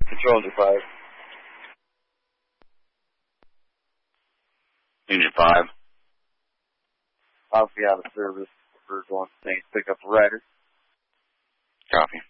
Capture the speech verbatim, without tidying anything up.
Control Engine five. Engine five. I'll be out of service for going to Saints pick up a rider. Copy.